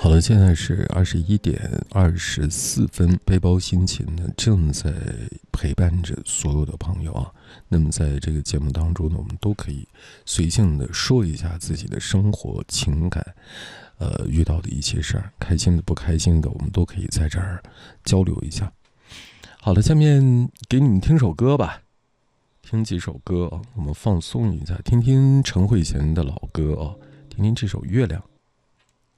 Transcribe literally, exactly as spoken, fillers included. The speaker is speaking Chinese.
好了，现在是二十一点二十四分，背包心情呢正在陪伴着所有的朋友啊。那么在这个节目当中呢，我们都可以随性的说一下自己的生活情感，呃，遇到的一些事儿，开心的不开心的，我们都可以在这儿交流一下。好了，下面给你们听首歌吧，听几首歌啊，我们放松一下，听听陈慧娴的老歌啊，听听这首《月亮》。